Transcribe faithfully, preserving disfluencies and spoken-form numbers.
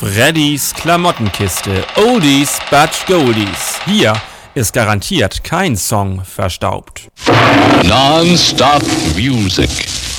Freddys Klamottenkiste. Oldies but Goldies. Hier ist garantiert kein Song verstaubt. Non-stop music.